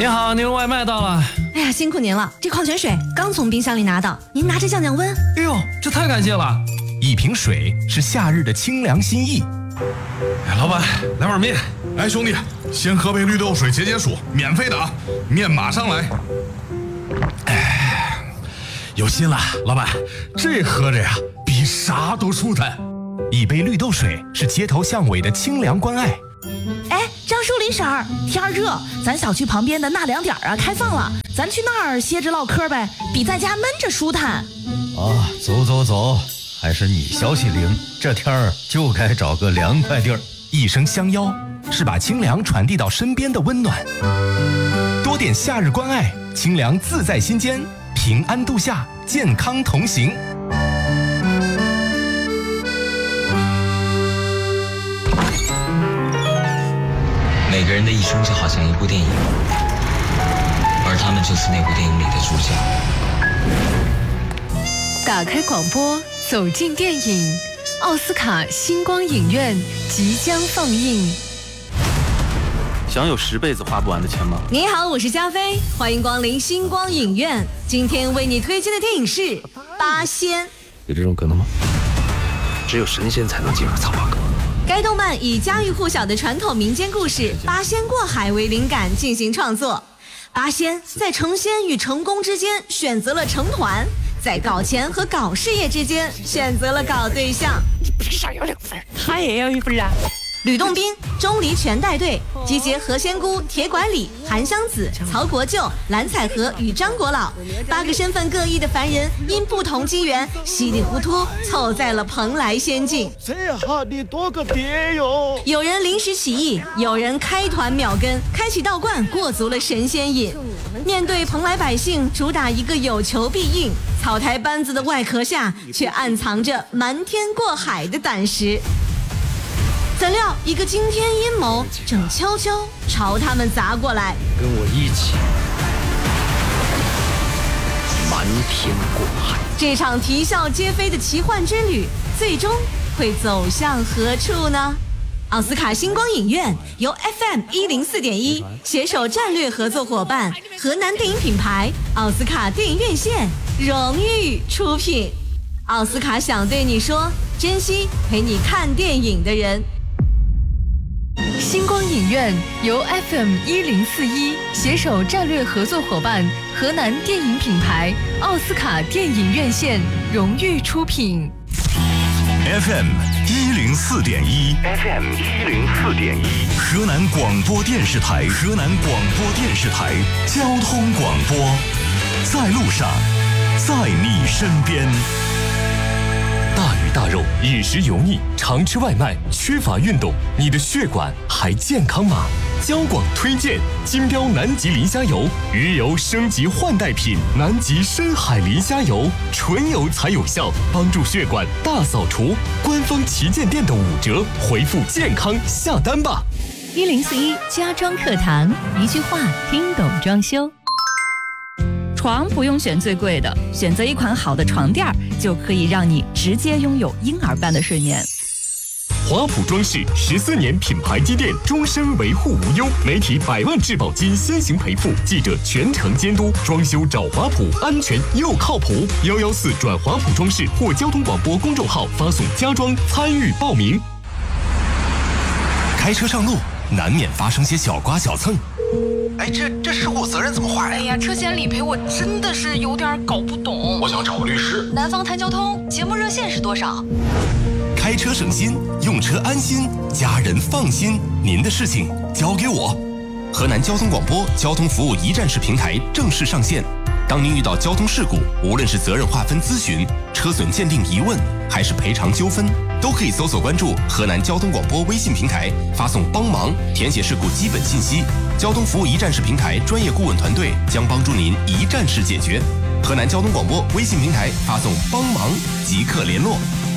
您好，您外卖到了。 哎呀，辛苦您了，这矿泉水刚从冰箱里拿到，您拿着降降温。 哎呦，这太感谢了！ 一瓶水是夏日的清凉心意。 哎，老板，来碗面。 哎，兄弟，先喝杯绿豆水解解暑，免费的啊！面马上来。 哎，有心了，老板，这喝着呀，比啥都舒坦。一杯绿豆水是街头巷尾的清凉关爱。 哎，张淑丽婶儿，天热，咱小区旁边的纳凉点啊开放了，咱去那儿歇着唠嗑呗，比在家闷着舒坦。 啊，走走走，还是你消息灵，这天儿就该找个凉快地儿。 一声相邀，是把清凉传递到身边的温暖。多点夏日关爱，清凉自在心间，平安度夏，健康同行。 每个人的一生就好像一部电影，而他们就是那部电影里的主角。 打开广播，走进电影，奥斯卡星光影院即将放映。 想有10辈子花不完的钱吗？ 你好，我是加菲，欢迎光临星光影院。今天为你推荐的电影是《八仙》。 有这种可能吗？只有神仙才能进入藏宝阁。 该动漫以家喻户晓的传统民间故事《八仙过海》为灵感进行创作。八仙在成仙与成功之间选择了成团，在搞钱和搞事业之间选择了搞对象。 你不是少有2分，他也要1分啊！ 吕洞宾、钟离全带队，集结何仙姑、铁拐李、韩湘子、曹国舅、蓝采和与张国老8个身份各异的凡人，因不同机缘，稀里糊涂凑在了蓬莱仙境。 这下你多个爹哟！ 有人临时起意，有人开团秒跟，开启道观，过足了神仙瘾。面对蓬莱百姓，主打一个有求必应，草台班子的外壳下，却暗藏着瞒天过海的胆识。怎料一个惊天阴谋正悄悄朝他们砸过来。 跟我一起瞒天过海。 这场啼笑皆非的奇幻之旅，最终会走向何处呢？奥斯卡星光影院由 FM104.1 携手战略合作伙伴河南电影品牌奥斯卡电影院线荣誉出品。奥斯卡想对你说，珍惜陪你看电影的人。 星光影院由 FM1041 携手战略合作伙伴河南电影品牌奥斯卡电影院线荣誉出品。 FM104.1 河南广播电视台交通广播，在路上，在你身边。 大鱼大肉，饮食油腻，常吃外卖，缺乏运动，你的血管还健康吗？交广推荐金标南极磷虾油，鱼油升级换代品，南极深海磷虾油，纯油才有效，帮助血管大扫除。官方旗舰店的5折，回复健康下单吧。 1041家装课堂，一句话听懂装修。 床不用选最贵的，选择一款好的床垫就可以让你直接拥有婴儿般的睡眠。 华普装饰14年品牌积淀，终身维护无忧，媒体100万质保金先行赔付，记者全程监督，装修找华普，安全又靠谱。114转华普装饰或交通广播公众号发送家装参与报名。 开车上路难免发生些小刮小蹭。 哎，这事故责任怎么划呀？ 哎呀，车险理赔我真的是有点搞不懂。 我想找个律师。 南方谈交通节目热线是多少？ 开车省心，用车安心，家人放心，您的事情交给我。河南交通广播交通服务一站式平台正式上线。当您遇到交通事故，无论是责任划分咨询、车损鉴定疑问，还是赔偿纠纷，都可以搜索关注河南交通广播微信平台，发送帮忙，填写事故基本信息。交通服务一站式平台专业顾问团队将帮助您一站式解决。河南交通广播微信平台发送帮忙即刻联络。